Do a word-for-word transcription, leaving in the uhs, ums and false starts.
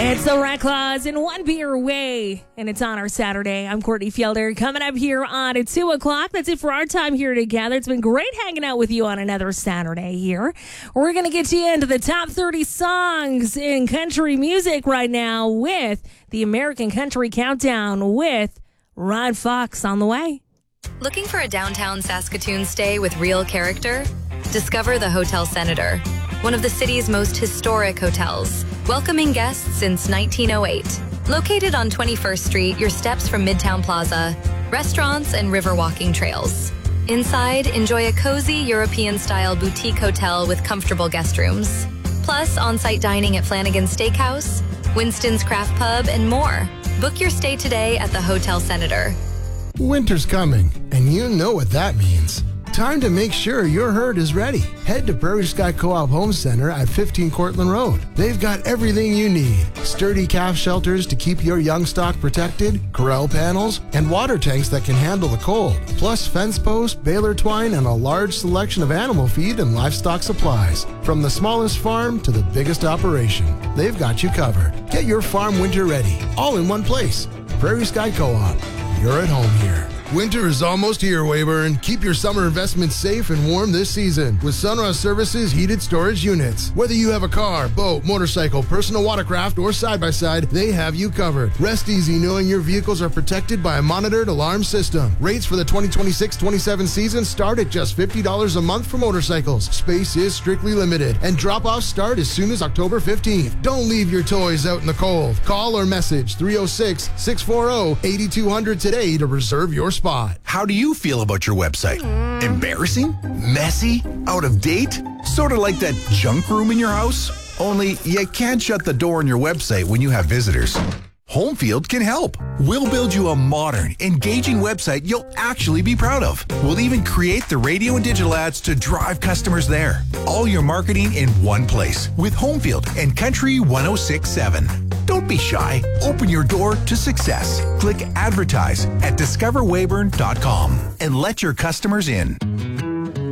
It's the Rat Claws in One Beer Away, and it's on our Saturday. I'm Courtney Fielder, coming up here on at two o'clock. That's it for our time here together. It's been great hanging out with you on another Saturday here. We're going to get you into the top thirty songs in country music right now with the American Country Countdown with Rod Fox on the way. Looking for a downtown Saskatoon stay with real character? Discover the Hotel Senator, one of the city's most historic hotels, welcoming guests since nineteen oh eight. Located on twenty-first Street, your steps from Midtown Plaza, restaurants and river walking trails. Inside, enjoy a cozy European-style boutique hotel with comfortable guest rooms. Plus, on-site dining at Flanagan's Steakhouse, Winston's Craft Pub, and more. Book your stay today at the Hotel Senator. Winter's coming, and you know what that means. Time to make sure your herd is ready. Head to Prairie Sky Co-op Home Center at fifteen Cortland Road. They've got everything you need. Sturdy calf shelters to keep your young stock protected, corral panels, and water tanks that can handle the cold. Plus fence posts, baler twine, and a large selection of animal feed and livestock supplies. From the smallest farm to the biggest operation, they've got you covered. Get your farm winter ready, all in one place. Prairie Sky Co-op. You're at home here. Winter is almost here, Weyburn. Keep your summer investments safe and warm this season with Sunrise Services heated storage units. Whether you have a car, boat, motorcycle, personal watercraft, or side-by-side, they have you covered. Rest easy knowing your vehicles are protected by a monitored alarm system. Rates for the twenty twenty-six twenty-seven season start at just fifty dollars a month for motorcycles. Space is strictly limited, and drop-offs start as soon as October fifteenth. Don't leave your toys out in the cold. Call or message three oh six, six four oh, eight two hundred today to reserve your spot. How do you feel about your website? Embarrassing? Messy? Out of date? Sort of like that junk room in your house? Only you can't shut the door on your website when you have visitors. Homefield can help. We'll build you a modern, engaging website you'll actually be proud of. We'll even create the radio and digital ads to drive customers there. All your marketing in one place with Homefield and Country one oh six point seven. Don't be shy. Open your door to success. Click advertise at discover weyburn dot com and let your customers in.